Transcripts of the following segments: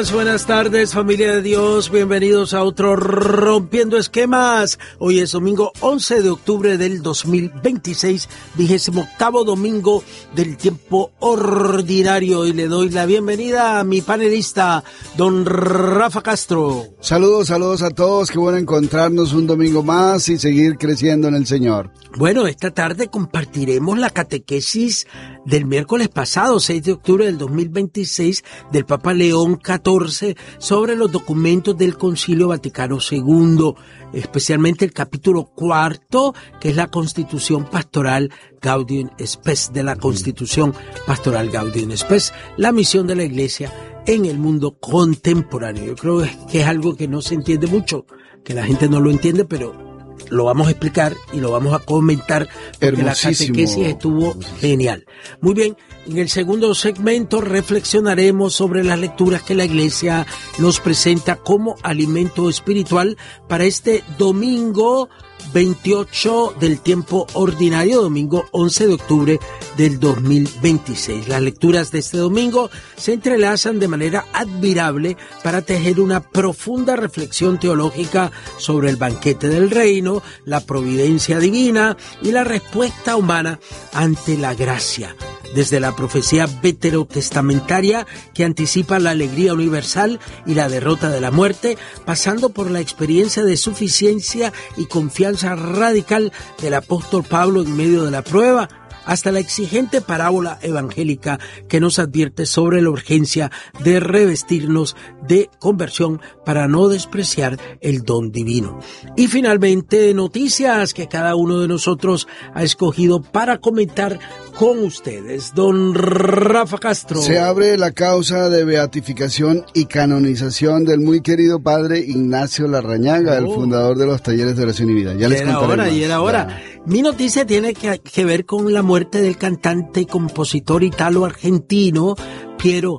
Buenas tardes, familia de Dios, bienvenidos a otro Rompiendo Esquemas. Hoy es domingo 11 de octubre del 2026, 28º domingo del tiempo ordinario, y le doy la bienvenida a mi panelista, don Rafa Castro. Saludos a todos, qué bueno encontrarnos un domingo más y seguir creciendo en el Señor. Bueno, esta tarde compartiremos la catequesis del miércoles pasado, 6 de octubre del 2026, del Papa León XIV, sobre los documentos del Concilio Vaticano II, especialmente el capítulo 4, que es la Constitución Pastoral Gaudium et Spes, de la Constitución Pastoral Gaudium et Spes, la misión de la Iglesia en el mundo contemporáneo. Yo creo que es algo que no se entiende mucho, que la gente no lo entiende, pero lo vamos a explicar y lo vamos a comentar porque la catequesis estuvo genial. Muy bien, en el segundo segmento reflexionaremos sobre las lecturas que la Iglesia nos presenta como alimento espiritual para este domingo 28 del tiempo ordinario, domingo 11 de octubre del 2026. Las lecturas de este domingo se entrelazan de manera admirable para tejer una profunda reflexión teológica sobre el banquete del reino, la providencia divina y la respuesta humana ante la gracia. Desde la profecía veterotestamentaria que anticipa la alegría universal y la derrota de la muerte, pasando por la experiencia de suficiencia y confianza radical del apóstol Pablo en medio de la prueba, hasta la exigente parábola evangélica que nos advierte sobre la urgencia de revestirnos de conversión para no despreciar el don divino. Y finalmente, noticias que cada uno de nosotros ha escogido para comentar con ustedes. Don Rafa Castro. Se abre la causa de beatificación y canonización del muy querido padre Ignacio Larrañaga, el fundador de los talleres de oración y vida. Ya les contaré. Y era hora. Mi noticia tiene que ver con la muerte del cantante y compositor italo-argentino Piero.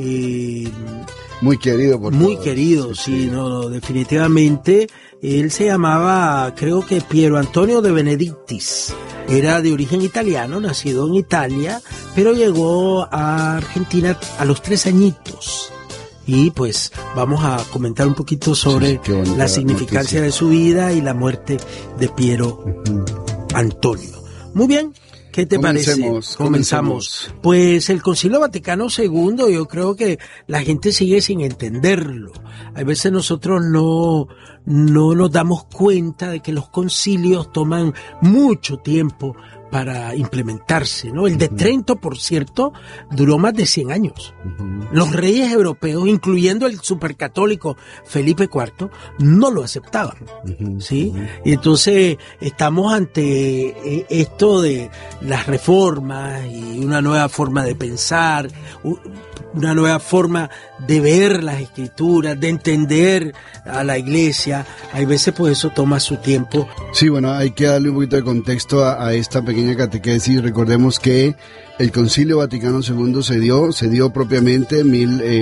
Muy querido por Muy todos. querido, sí, no, definitivamente. Él se llamaba, creo que Piero Antonio de Benedictis. Era de origen italiano, nacido en Italia, pero llegó a Argentina a los 3 añitos. Y pues vamos a comentar un poquito sobre la significancia de su vida y la muerte de Piero Antonio. Muy bien. ¿Qué te parece? Comenzamos. Pues el Concilio Vaticano II, yo creo que la gente sigue sin entenderlo. A veces nosotros no nos damos cuenta de que los concilios toman mucho tiempo para implementarse, ¿no? El de Trento, por cierto, duró más de 100 años. Los reyes europeos, incluyendo el supercatólico Felipe IV, no lo aceptaban, ¿sí? Y entonces estamos ante esto de las reformas y una nueva forma de pensar, una nueva forma de ver las escrituras, de entender a la iglesia. Hay veces pues eso toma su tiempo. Sí, bueno, hay que darle un poquito de contexto a esta pequeña catequesis. Recordemos que el Concilio Vaticano II se dio propiamente en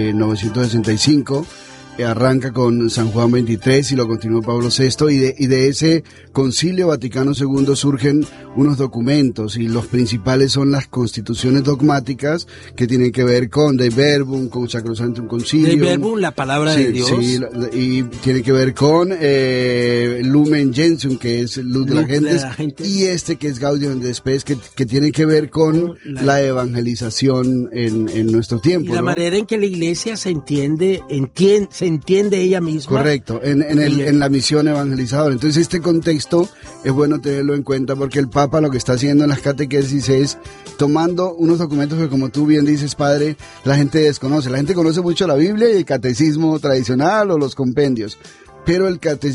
1965. Arranca con San Juan XXIII y lo continuó Pablo VI, y de ese Concilio Vaticano II surgen unos documentos, y los principales son las constituciones dogmáticas que tienen que ver con Dei Verbum, con Sacrosanctum Concilium. Dei Verbum, la palabra de Dios. Sí, y tiene que ver con Lumen Gentium, que es luz de la gente, y que es Gaudium et Spes, que tiene que ver con la evangelización en nuestro tiempo. Y la manera en que la iglesia se entiende ella misma. Correcto, en la misión evangelizadora. Entonces este contexto es bueno tenerlo en cuenta, porque el Papa lo que está haciendo en las catequesis es tomando unos documentos que, como tú bien dices, padre, la gente desconoce. La gente conoce mucho la Biblia y el catecismo tradicional o los compendios, pero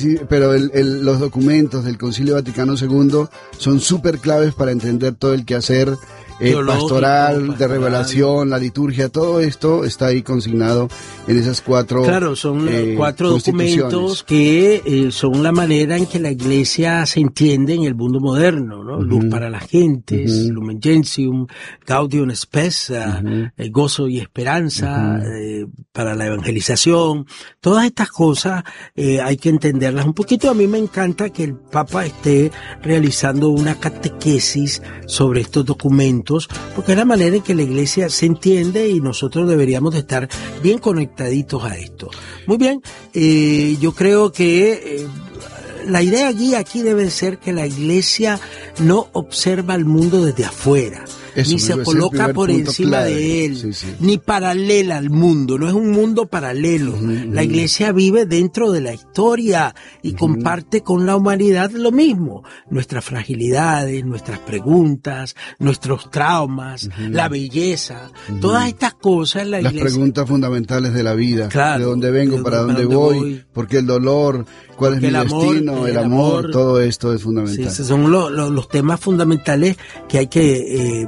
los documentos del Concilio Vaticano II son súper claves para entender todo el quehacer pastoral, de revelación, la liturgia, todo esto está ahí consignado en esas 4 Claro, son 4 documentos que son la manera en que la iglesia se entiende en el mundo moderno, ¿no? Luz para las gentes, Lumen Gentium, Gaudium et Spes, gozo y esperanza, para la evangelización. Todas estas cosas hay que entenderlas un poquito. A mí me encanta que el Papa esté realizando una catequesis sobre estos documentos juntos, porque es la manera en que la iglesia se entiende y nosotros deberíamos de estar bien conectaditos a esto. Muy bien, yo creo que la idea guía aquí debe ser que la iglesia no observa al mundo desde afuera, ni se coloca por encima de él, ni paralela al mundo, no es un mundo paralelo. La iglesia vive dentro de la historia y comparte con la humanidad lo mismo, nuestras fragilidades, nuestras preguntas, nuestros traumas, la belleza, todas estas cosas la iglesia... Las preguntas fundamentales de la vida, claro, de dónde vengo, para dónde voy, por qué el dolor, cuál es mi destino, el amor, todo esto es fundamental. Sí, son los temas fundamentales que hay que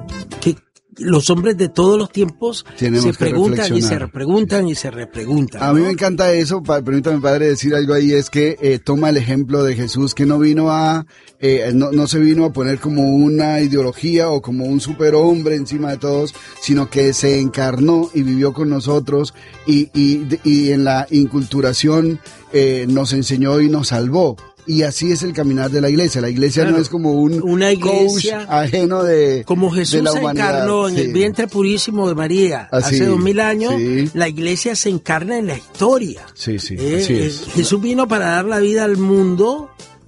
los hombres de todos los tiempos se preguntan y se repreguntan y se repreguntan. A mí me encanta eso, permítame, padre, decir algo ahí, es que toma el ejemplo de Jesús, que no vino no se vino a poner como una ideología o como un superhombre encima de todos, sino que se encarnó y vivió con nosotros y en la inculturación nos enseñó y nos salvó. Y así es el caminar de la iglesia. La iglesia no es como una iglesia coach ajeno como Jesús de la se encarnó en el vientre purísimo de María hace 2000 años. La iglesia se encarna en la historia. Así es. Jesús vino para dar la vida al mundo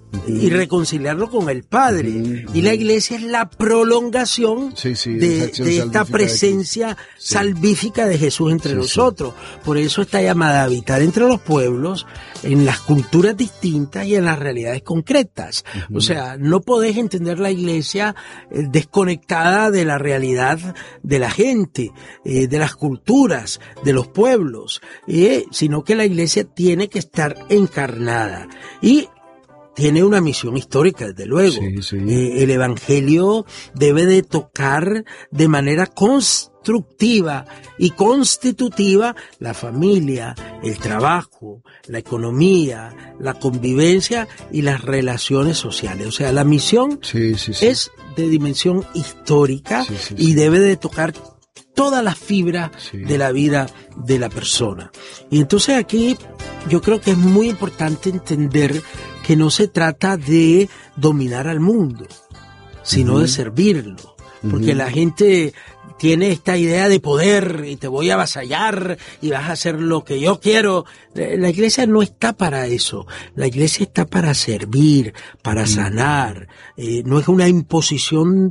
y reconciliarlo con el Padre. Y la iglesia es la prolongación de esta presencia salvífica de Jesús entre nosotros. Por eso está llamada a habitar entre los pueblos, en las culturas distintas y en las realidades concretas. O sea, no podés entender la iglesia desconectada de la realidad de la gente, de las culturas, de los pueblos, sino que la iglesia tiene que estar encarnada. Y tiene una misión histórica, desde luego. El evangelio debe de tocar de manera constructiva y constitutiva la familia, el trabajo, la economía, la convivencia y las relaciones sociales. O sea, la misión es de dimensión histórica y debe de tocar todas las fibras de la vida de la persona. Y entonces aquí yo creo que es muy importante entender que no se trata de dominar al mundo, sino de servirlo. Porque la gente tiene esta idea de poder y te voy a avasallar y vas a hacer lo que yo quiero. La iglesia no está para eso. La iglesia está para servir, para sanar. No es una imposición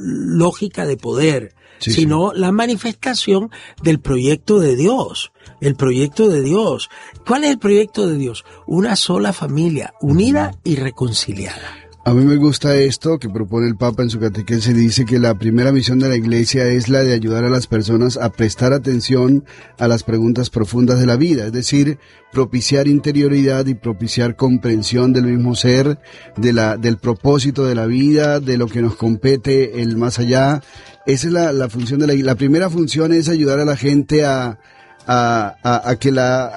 lógica de poder, sino la manifestación del proyecto de Dios. El proyecto de Dios. ¿Cuál es el proyecto de Dios? Una sola familia, unida y reconciliada. A mí me gusta esto que propone el Papa en su catequesis. Dice que la primera misión de la Iglesia es la de ayudar a las personas a prestar atención a las preguntas profundas de la vida, es decir, propiciar interioridad y propiciar comprensión del mismo ser, del propósito de la vida, de lo que nos compete, el más allá. Esa es la función de la primera función es ayudar a la gente a que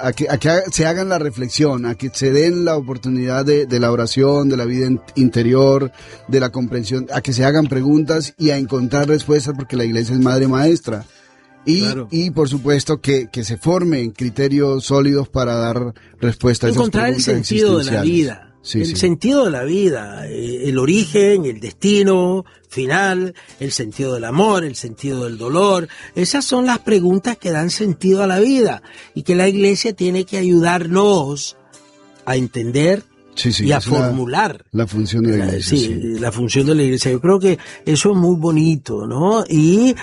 se hagan la reflexión, a que se den la oportunidad de la oración, de la vida interior, de la comprensión, a que se hagan preguntas y a encontrar respuestas, porque la iglesia es madre maestra. Y por supuesto que se formen criterios sólidos para dar respuesta a esas preguntas. Encontrar el sentido de la vida. Sentido de la vida, el origen, el destino final, el sentido del amor, el sentido del dolor. Esas son las preguntas que dan sentido a la vida y que la iglesia tiene que ayudarnos a entender y a formular. La función de la iglesia. La función de la iglesia. Yo creo que eso es muy bonito, ¿no? Y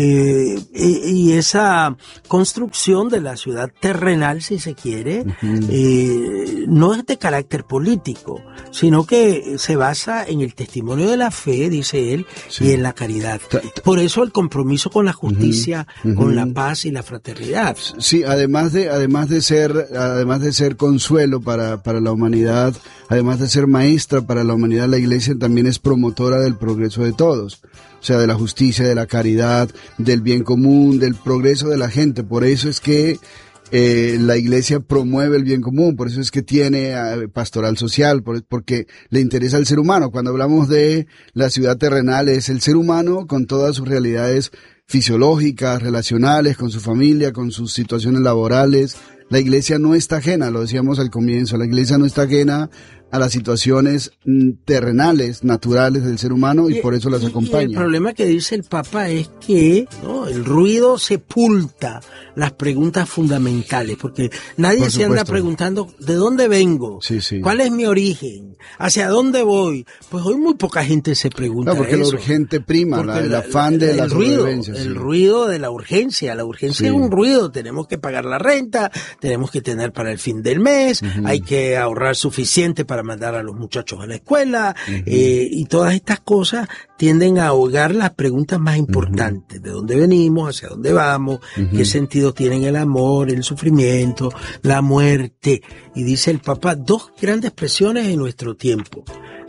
esa construcción de la ciudad terrenal, si se quiere, no es de carácter político, sino que se basa en el testimonio de la fe, dice él, y en la caridad. Por eso el compromiso con la justicia, con la paz y la fraternidad. Sí, además de ser consuelo para la humanidad, además de ser maestra para la humanidad, la iglesia también es promotora del progreso de todos. O sea, de la justicia, de la caridad, del bien común, del progreso de la gente. Por eso es que la iglesia promueve el bien común, por eso es que tiene pastoral social, porque le interesa al ser humano. Cuando hablamos de la ciudad terrenal, es el ser humano con todas sus realidades fisiológicas, relacionales, con su familia, con sus situaciones laborales. La iglesia no está ajena, lo decíamos al comienzo, la iglesia no está ajena a las situaciones terrenales, naturales del ser humano y por eso las acompaña. Y el problema que dice el Papa es que, ¿no?, el ruido sepulta las preguntas fundamentales, porque nadie se anda preguntando ¿de dónde vengo? Sí. ¿Cuál es mi origen? ¿Hacia dónde voy? Pues hoy muy poca gente se pregunta porque eso. Lo urgente prima, el afán de la sobrevivencia. El ruido de la urgencia. La urgencia es un ruido. Tenemos que pagar la renta, tenemos que tener para el fin del mes, hay que ahorrar suficiente para mandar a los muchachos a la escuela, y todas estas cosas tienden a ahogar las preguntas más importantes. ¿De dónde venimos? ¿Hacia dónde vamos? ¿Qué sentido tienen el amor, el sufrimiento, la muerte? Y dice el Papa, dos grandes presiones en nuestro tiempo.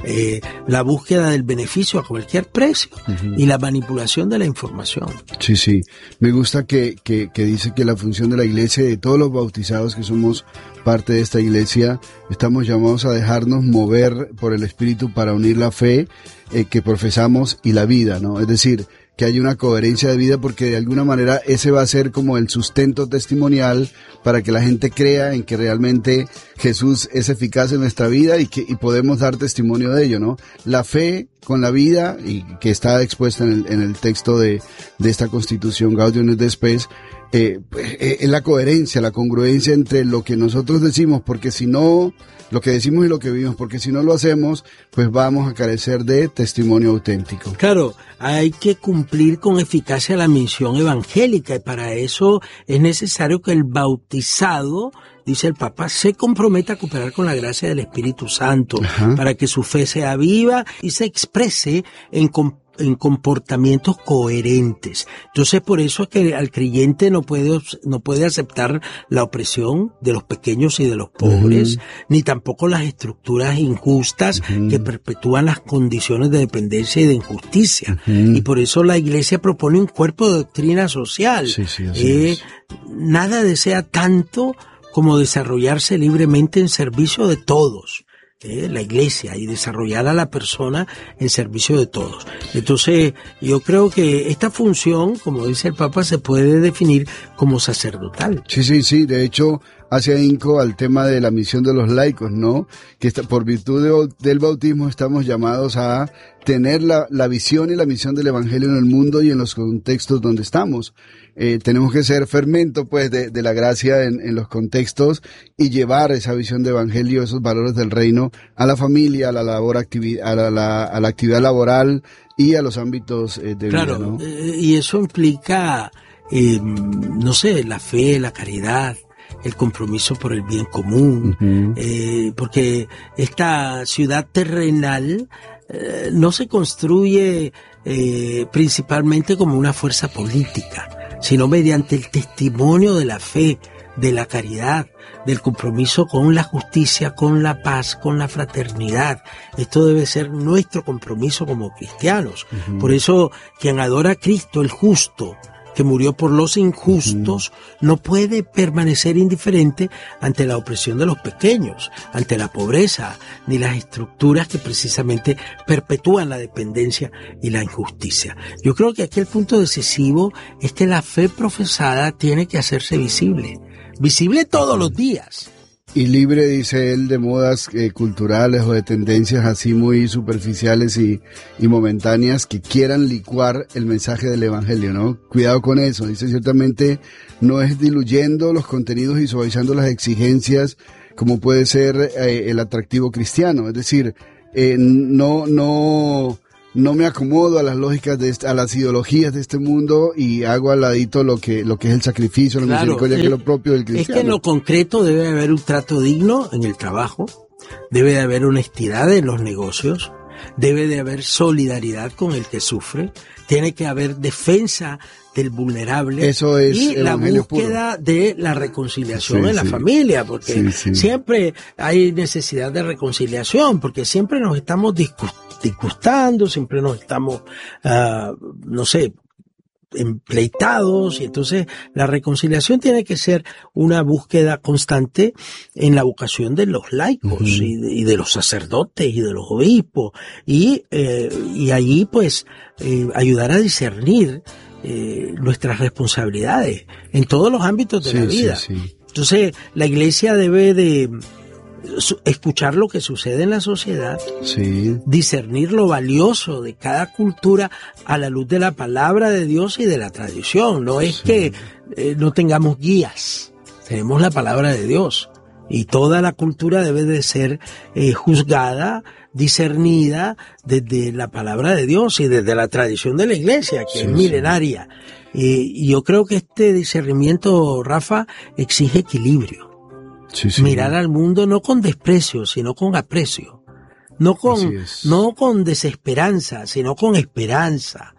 La búsqueda del beneficio a cualquier precio y la manipulación de la información. Sí. Me gusta que dice que la función de la iglesia y de todos los bautizados que somos parte de esta iglesia, estamos llamados a dejarnos mover por el Espíritu para unir la fe que profesamos y la vida, ¿no? Es decir, que haya una coherencia de vida, porque de alguna manera ese va a ser como el sustento testimonial para que la gente crea en que realmente Jesús es eficaz en nuestra vida y podemos dar testimonio de ello, ¿no? La fe con la vida, y que está expuesta en el texto de esta Constitución Gaudium et Spes, es la coherencia, la congruencia entre lo que nosotros decimos, porque si no, lo que decimos y lo que vivimos, porque si no lo hacemos, pues vamos a carecer de testimonio auténtico. Claro, hay que cumplir con eficacia la misión evangélica, y para eso es necesario que el bautizado, dice el Papa, se comprometa a cooperar con la gracia del Espíritu Santo, para que su fe sea viva y se exprese en comportamientos coherentes. Entonces, por eso es que al creyente no puede aceptar la opresión de los pequeños y de los pobres, ni tampoco las estructuras injustas que perpetúan las condiciones de dependencia y de injusticia. Y por eso la Iglesia propone un cuerpo de doctrina social. Nada desea tanto como desarrollarse libremente en servicio de todos. La iglesia, y desarrollar a la persona en servicio de todos. Entonces, yo creo que esta función, como dice el Papa, se puede definir como sacerdotal. Sí. De hecho, hace ahínco al tema de la misión de los laicos, ¿no? Que por virtud del bautismo estamos llamados a tener la visión y la misión del Evangelio en el mundo y en los contextos donde estamos. Tenemos que ser fermento, pues, de la gracia en los contextos, y llevar esa visión de Evangelio, esos valores del reino a la familia, a la labor, a la actividad laboral y a los ámbitos de vida, ¿no? Y eso implica, la fe, la caridad, el compromiso por el bien común, porque esta ciudad terrenal no se construye principalmente como una fuerza política, sino mediante el testimonio de la fe, de la caridad, del compromiso con la justicia, con la paz, con la fraternidad. Esto debe ser nuestro compromiso como cristianos. Por eso, quien adora a Cristo, el justo, que murió por los injustos, no puede permanecer indiferente ante la opresión de los pequeños, ante la pobreza, ni las estructuras que precisamente perpetúan la dependencia y la injusticia. Yo creo que aquí el punto decisivo es que la fe profesada tiene que hacerse visible todos los días. Y libre, dice él, de modas culturales o de tendencias así muy superficiales y momentáneas que quieran licuar el mensaje del Evangelio, ¿no? Cuidado con eso. Dice, ciertamente no es diluyendo los contenidos y suavizando las exigencias como puede ser el atractivo cristiano. Es decir, no me acomodo a las lógicas a las ideologías de este mundo y hago al ladito lo que es el sacrificio, la misericordia, que es lo propio del cristiano. Es que en lo concreto debe haber un trato digno en el trabajo, debe de haber honestidad en los negocios, debe de haber solidaridad con el que sufre, tiene que haber defensa del vulnerable. Eso es y la búsqueda puro de la reconciliación en la familia, porque siempre hay necesidad de reconciliación, porque siempre nos estamos disgustando, siempre nos estamos, empleitados, y entonces la reconciliación tiene que ser una búsqueda constante en la vocación de los laicos y de los sacerdotes y de los obispos, y allí pues ayudar a discernir nuestras responsabilidades en todos los ámbitos de la vida. Entonces la Iglesia debe de escuchar lo que sucede en la sociedad, Sí. discernir lo valioso de cada cultura a la luz de la palabra de Dios y de la tradición. No es que no tengamos guías, tenemos la palabra de Dios y toda la cultura debe de ser juzgada, discernida desde la palabra de Dios y desde la tradición de la iglesia, que es milenaria. Y yo creo que este discernimiento, Rafa, exige equilibrio. Sí, sí. Mirar al mundo no con desprecio, sino con aprecio. No con desesperanza, sino con esperanza.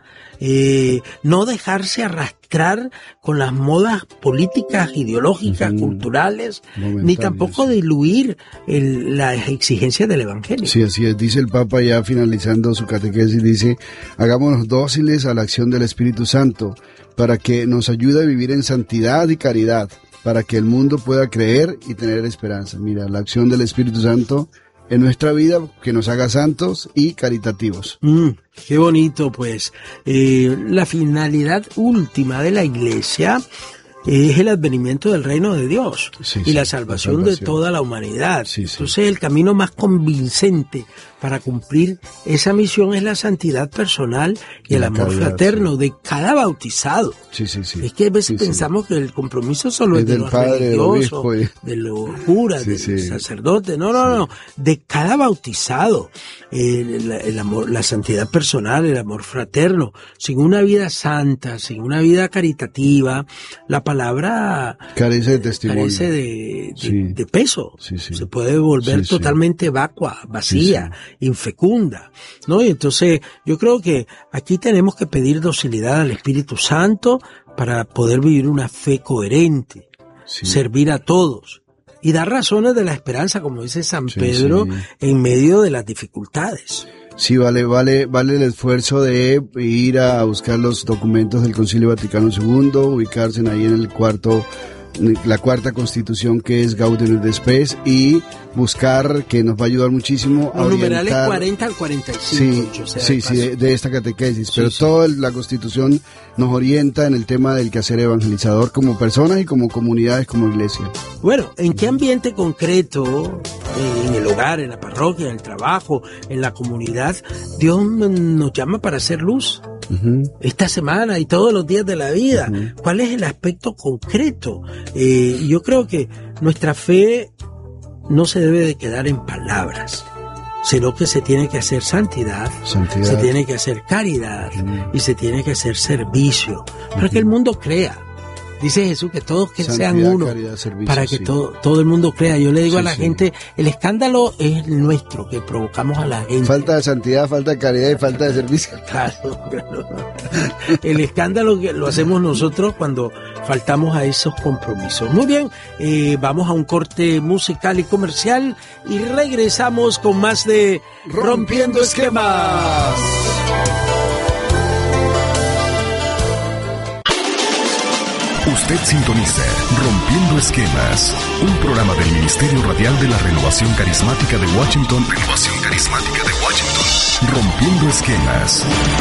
No dejarse arrastrar con las modas políticas, ideológicas, culturales, ni tampoco diluir las exigencias del Evangelio. Sí, así es. Dice el Papa ya finalizando su catequesis, dice, hagámonos dóciles a la acción del Espíritu Santo para que nos ayude a vivir en santidad y caridad, para que el mundo pueda creer y tener esperanza. Mira, la acción del Espíritu Santo en nuestra vida, que nos haga santos y caritativos. Qué bonito, pues. La finalidad última de la Iglesia es el advenimiento del reino de Dios y la salvación de toda la humanidad. Entonces, el camino más convincente para cumplir esa misión es la santidad personal y el amor fraterno de cada bautizado. Es que a veces pensamos que el compromiso solo es de los religiosos, de los curas, del sacerdote. No. De cada bautizado. El amor, la santidad personal, el amor fraterno. Sin una vida santa, sin una vida caritativa, la palabra carece de testimonio. Carece de peso. Se puede volver totalmente vacua, vacía, infecunda, ¿no? Y entonces yo creo que aquí tenemos que pedir docilidad al Espíritu Santo para poder vivir una fe coherente, servir a todos y dar razones de la esperanza, como dice San Pedro, en medio de las dificultades. Sí, vale el esfuerzo de ir a buscar los documentos del Concilio Vaticano II, ubicarse ahí en la cuarta constitución, que es Gaudium et Spes, y buscar, que nos va a ayudar muchísimo a los orientar, numerales 40 al 45. De esta catequesis, pero toda la constitución nos orienta en el tema del quehacer evangelizador como personas y como comunidades, como iglesia. Bueno, ¿en qué ambiente concreto, en el hogar, en la parroquia, en el trabajo, en la comunidad, Dios nos llama para hacer luz? Esta semana y todos los días de la vida. ¿Cuál es el aspecto concreto? Yo creo que nuestra fe no se debe de quedar en palabras, sino que se tiene que hacer santidad. Se tiene que hacer caridad y se tiene que hacer servicio para que el mundo crea. Dice Jesús que todos sean uno, caridad, servicio, para que todo el mundo crea. Yo le digo a la gente, el escándalo es nuestro, que provocamos a la gente. Falta de santidad, falta de caridad y falta de servicio. Claro. El escándalo que lo hacemos nosotros cuando faltamos a esos compromisos. Muy bien, vamos a un corte musical y comercial y regresamos con más de Rompiendo Esquemas. Usted sintoniza Rompiendo Esquemas, un programa del Ministerio Radial de la Renovación Carismática de Washington. Rompiendo Esquemas.